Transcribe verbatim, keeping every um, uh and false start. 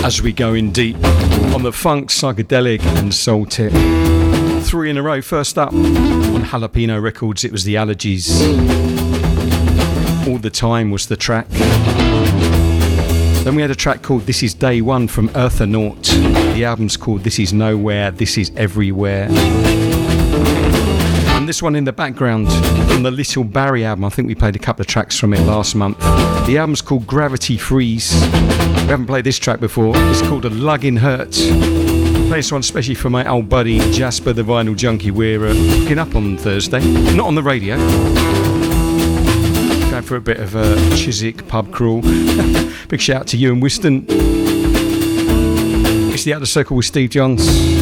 as we go in deep on the funk, psychedelic and soul tip. Three in a row. First up on Jalapeno Records, it was the Allergies. All the Time was the track. Then we had a track called This Is Day One from Earthanaut. The album's called This Is Nowhere, This Is Everywhere. And this one in the background from the Little Barry album, I think we played a couple of tracks from it last month. The album's called Gravity Freeze. We haven't played this track before. It's called A Luggin' Hurt. Play this one especially for my old buddy Jasper the Vinyl Junkie. We're uh, hooking up on Thursday, not on the radio. Going for a bit of a Chiswick pub crawl. Big shout out to you and Wiston. It's the Outer Circle with Steve Johns.